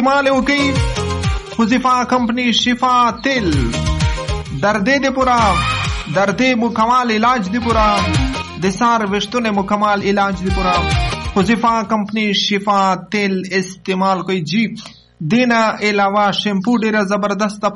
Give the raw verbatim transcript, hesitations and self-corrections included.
استعمال وکي حذیفه کمپنی شفا تیل دردې د پورا دردې مکمل علاج د پورا د سار وشتونه مکمل علاج د پورا حذیفه کمپنی شفا تیل استعمال کوي جی دینا علاوه شیمپو ډیره زبردست